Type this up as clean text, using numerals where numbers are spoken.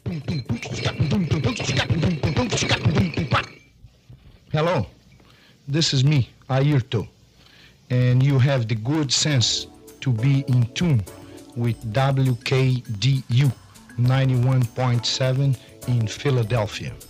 Hello, this is me, Ayrton, and you have the good sense to be in tune with WKDU 91.7 in Philadelphia.